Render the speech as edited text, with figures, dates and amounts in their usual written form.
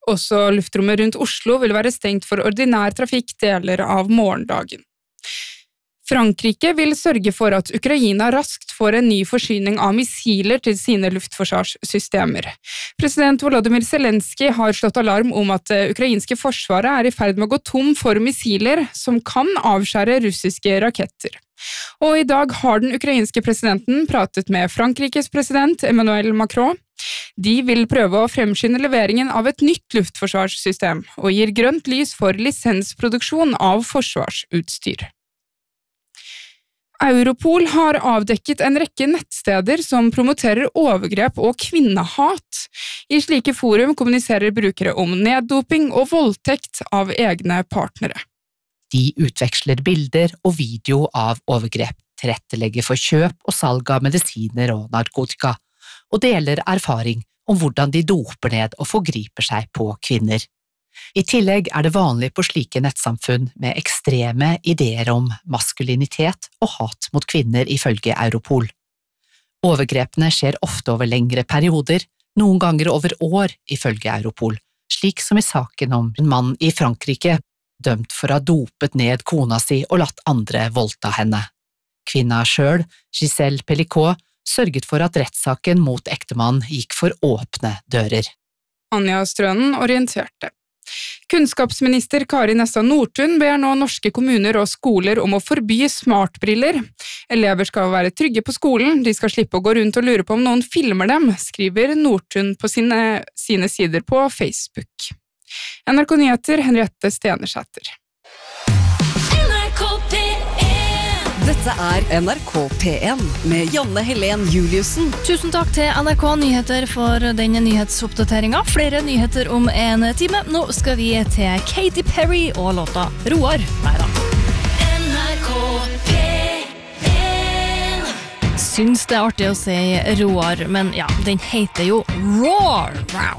Også luftrommet rundt Oslo vil være stengt for ordinær trafikk deler av morgendagen. Frankrike vil sørge for at Ukraina raskt får en ny forsyning av missiler til sine luftforsvarssystemer. President Volodymyr Zelensky har slått alarm om at det ukrainske forsvaret er i ferd med å gå tom for missiler som kan avskjære russiske raketter. Og i dag har den ukrainske presidenten pratet med Frankrikes president Emmanuel Macron. De vil prøve å fremskynde leveringen av et nytt luftforsvarssystem og gir grønt lys for lisensproduksjon av forsvarsutstyr. Europol har avdekket en rekke nettsteder som promoterer overgrep og kvinnehat. I slike forum kommuniserer brukere om neddoping og voldtekt av egne partnere. De utveksler bilder og video av overgrep, tilrettelegger for kjøp og salg av medisiner og narkotika, og deler erfaring om hvordan de doper ned og forgriper seg på kvinner. I tillegg er det vanlig på slike nettsamfunn med ekstreme ideer om maskulinitet og hat mot kvinner ifølge Europol. Overgrepene skjer ofte over lengre perioder, noen ganger over år ifølge Europol, slik som i saken om en mann i Frankrike, dømt for å ha dopet ned kona si og latt andre voldta henne. Kvinna selv, Giselle Pellicot, sørget for at rettssaken mot ektemannen gikk for åpne dører. Anja Strønen orienterte. Kunnskapsminister Kari Nessa Nordtun ber nå norske kommuner og skoler om å forby smartbriller. Elever skal være trygge på skolen, de skal slippe å gå rundt og lure på om noen filmer dem, skriver Nordtun på sine sider på Facebook. NRK Nyheter, Henriette Stenersæter. Dette er NRK P1 med Janne Helen Juliussen. Tusen takk til NRK Nyheter for denne nyhetsoppdateringen. Flere nyheter om en time. Nå skal vi til Katy Perry og låta Roar. Neida. NRK P1. Syns det er artig å si Roar, men ja, den heter jo Roar. Wow.